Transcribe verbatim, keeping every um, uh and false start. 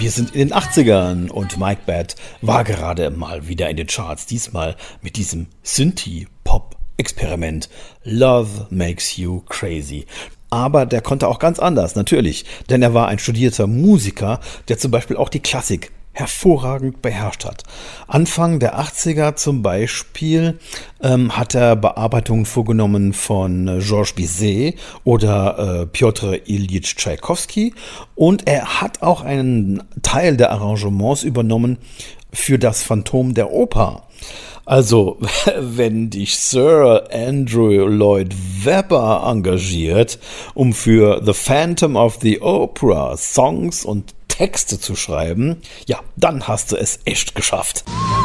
Wir sind in den achtzigern und Mike Batt war gerade mal wieder in den Charts, diesmal mit diesem Synthie-Pop-Experiment Love Makes You Crazy. Aber der konnte auch ganz anders, natürlich, denn er war ein studierter Musiker, der zum Beispiel auch die Klassik hervorragend beherrscht hat. Anfang der achtziger zum Beispiel ähm, hat er Bearbeitungen vorgenommen von äh, Georges Bizet oder äh, Pjotr Iljitsch Tschaikowski und er hat auch einen Teil der Arrangements übernommen für das Phantom der Oper. Also, wenn dich Sir Andrew Lloyd Webber engagiert, um für The Phantom of the Opera Songs und Texte zu schreiben, ja, dann hast du es echt geschafft.